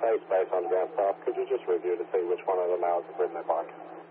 space on ground staff. Could you just review to see which one of the males have ridden their bike?